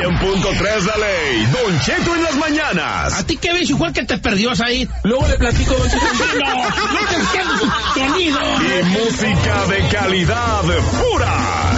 100.3 La Ley, Don Cheto en las mañanas. ¿A ti qué ves igual que te perdió ahí? Luego le platico, Don Cheto. No te estés sonido. Y música de calidad pura.